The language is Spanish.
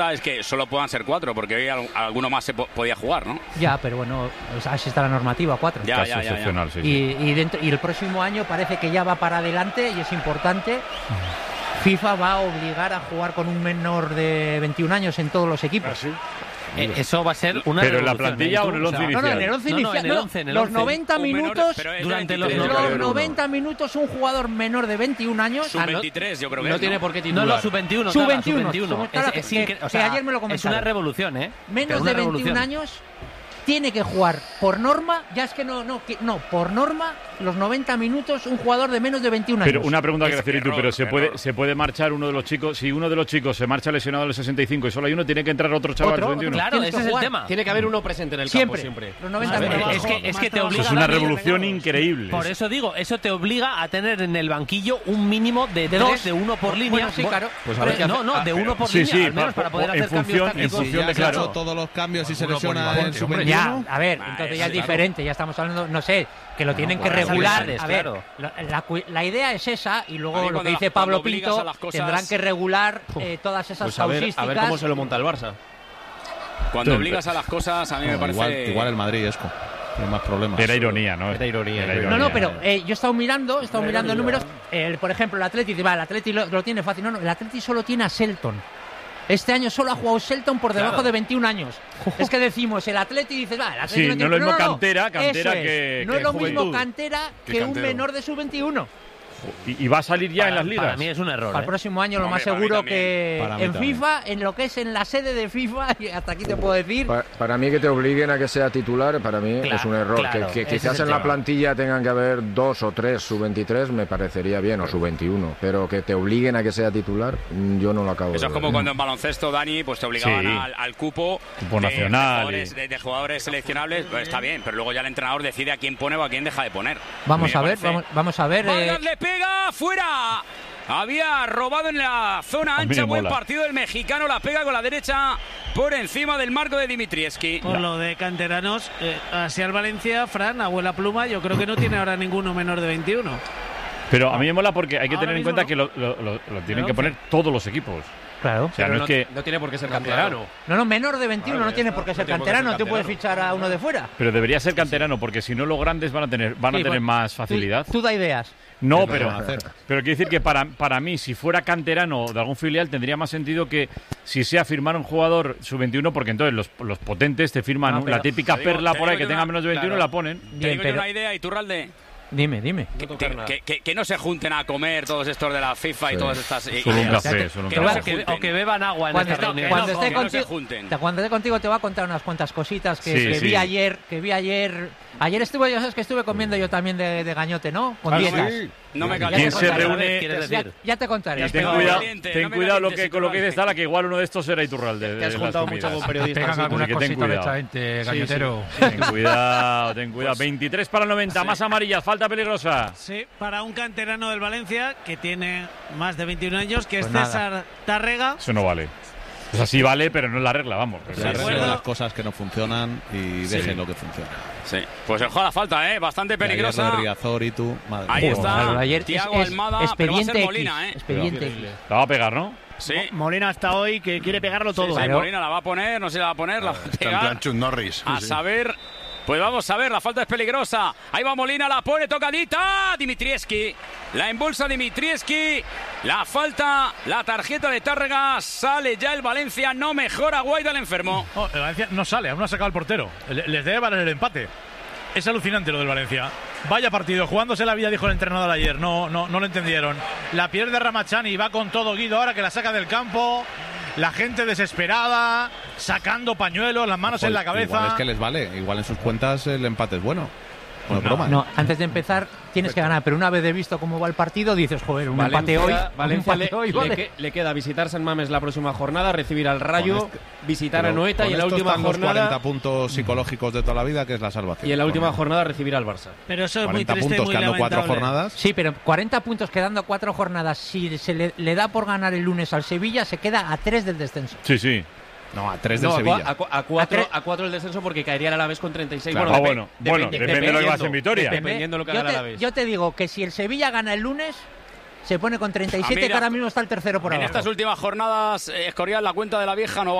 es que solo puedan ser 4, porque hoy alguno más se podía jugar, ¿no? Ya, pero bueno, así está la normativa, 4. Ya. Excepcional, sí. Y el próximo año parece que ya va para adelante y es importante. FIFA va a obligar a jugar con un menor de 21 años en todos los equipos. ¿Ah, sí? Eso va a ser una ¿Pero en la revolución, plantilla o en el 11 inicial? No, en el 11 inicial. en el 11, en el los 11. 90 minutos, durante los 90 minutos un jugador menor de 21 años. Sub-23, yo creo que no tiene por qué titular. No, los sub-21. Sub-21. Que ayer me lo comentaron. Es una revolución, ¿eh? Menos de 21 años tiene que jugar por norma, ya es que por norma, los 90 minutos un jugador de menos de 21 años. Pero una pregunta que hacer tú, pero ¿se puede marchar uno de los chicos? Si uno de los chicos se marcha lesionado a los 65 y solo hay uno, tiene que entrar otro chaval a los 21. Claro, ese es el tema. Tiene que haber uno presente en el campo siempre. Los 90 minutos. Es que te obliga. Es una revolución increíble. Por eso digo, eso te obliga a tener en el banquillo un mínimo de 2, de 1 por línea. Bueno, sí, claro. Pues a ver qué hace. De 1 por línea, al menos para poder hacer cambios tácticos. En función de, si ya has hecho todos los cambios y se lesiona en su Ya, a ver, entonces ya es diferente, ya estamos hablando, no sé, que lo tienen que regular. A ver, la idea es esa, y luego lo que dice Pablo Pinto, tendrán que regular todas esas pues causísticas. a ver cómo se lo monta el Barça. Cuando obligas a las cosas, a mí me parece... Igual el Madrid, Esco. Tiene más problemas. Era ironía, ¿no? Era ironía. No, pero yo he estado mirando números. Por ejemplo, el Atleti, el Atleti lo tiene fácil. No, el Atleti solo tiene a Shelton. Este año solo ha jugado Shelton por debajo de 21 años. Es que decimos, el Atleti dices, el Atleti no es lo mismo cantera que no es lo mismo juventud. cantera que un menor de sub-21. Y va a salir ya en las ligas. Para mí es un error. Para el próximo año lo más seguro que en FIFA, en lo que es en la sede de FIFA, y hasta aquí te puedo decir. Para mí que te obliguen a que sea titular, para mí es un error. Que quizás en la plantilla tengan que haber 2 o 3 sub-23 me parecería bien, o sub-21, pero que te obliguen a que sea titular, yo no lo acabo de ver. Eso es como cuando en baloncesto, Dani, pues te obligaban al cupo nacional de jugadores seleccionables, pues está bien, pero luego ya el entrenador decide a quién pone o a quién deja de poner. Vamos a ver. Vargas le pega fuera. Había robado en la zona ancha. Buen partido del mexicano. La pega con la derecha por encima del marco de Dimitrievski. Por lo de canteranos, así al Valencia, Fran, abuela pluma, yo creo que no tiene ahora ninguno menor de 21. Pero a mí me mola porque hay que tener en cuenta que lo tienen que poner todos los equipos. Claro. O sea, no tiene por qué ser canterano. No, menor de 21 no tiene por qué ser canterano. Tú puedes fichar a uno de fuera. Pero debería ser canterano, porque si no los grandes van a tener más facilidad. Tú da ideas. No, pero quiero decir que para mí, si fuera canterano de algún filial, tendría más sentido que si sea firmar un jugador sub-21, porque entonces los potentes te firman la típica perla por ahí que tenga menos de 21 la ponen. Te digo una idea, Iturralde. Dime. Que no se junten a comer todos estos de la FIFA y todas estas... Solo un café. O que beban agua en esta reunión. Cuando esté contigo te voy a contar unas cuantas cositas que vi ayer. Ayer estuve comiendo yo también de gañote, ¿no? Con dietas. No me calles. ¿Quién se reúne? Ya te contaré. Ten cuidado con lo que dices, Tala, que igual uno de estos era Iturralde. Te has juntado mucho con periodistas. Pegan alguna cosita de esta gente, gañotero. Ten cuidado. 23 para el 90, más amarillas, falta peligrosa. Sí, para un canterano del Valencia que tiene más de 21 años, que es César Tárrega. Eso no vale. O sea, sí vale, pero no es la regla, vamos. Se arreglan las cosas que no funcionan y dejen lo que funciona. Sí, pues el juego la falta, bastante peligrosa. Riazor y tú, madre. Ahí está, ayer Thiago Almada, pero va a ser Molina, Expediente. La va a pegar, ¿no? Sí. Molina hasta hoy que quiere pegarlo todo. Sí, Molina la va a poner, no se la va a poner, la va a pegar. Está en plan Chuck Norris. A saber... Pues vamos a ver, la falta es peligrosa. Ahí va Molina, la pone tocadita. Dimitrievski, la embolsa Dimitrievski. La falta, la tarjeta de Tárrega. Sale ya el Valencia, no mejora Guaita el enfermo. El Valencia no sale, aún no ha sacado el portero. Les debe valer el empate. Es alucinante lo del Valencia. Vaya partido, jugándose la vida, dijo el entrenador ayer. No lo entendieron. La pierde Ramachani, va con todo Guido ahora que la saca del campo. La gente desesperada, sacando pañuelos, las manos en la cabeza. Igual es que les vale, igual en sus cuentas el empate es bueno. Broma. No, antes de empezar tienes que ganar, pero una vez de visto cómo va el partido dices, joder, un empate hoy. Valencia le queda visitar San Mamés la próxima jornada, recibir al Rayo, visitar a Noeta y en la última jornada... 40 puntos psicológicos de toda la vida, que es la salvación. Y en la última jornada recibir al Barça. Pero eso es muy triste, puntos muy quedando lamentable. 4 jornadas. Sí, pero 40 puntos quedando 4 jornadas, si se le da por ganar el lunes al Sevilla, se queda a 3 del descenso. Sí. No, a 3 del Sevilla. A 4 el descenso porque caería el Alavés con 36. Claro. Depende de lo que vas en Vitoria. Dependiendo de lo que haga el Alavés. Yo te digo que si el Sevilla gana el lunes, se pone con 37, que ahora mismo está el tercero por abajo. En estas últimas jornadas, Escorial, la cuenta de la Vieja no